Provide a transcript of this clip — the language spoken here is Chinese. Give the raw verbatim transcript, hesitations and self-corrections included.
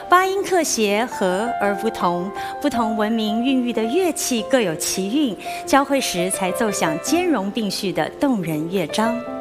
八音课谐，和而不同，不同文明孕育的乐器各有其韵，交汇时才奏响兼容并蓄的动人乐章。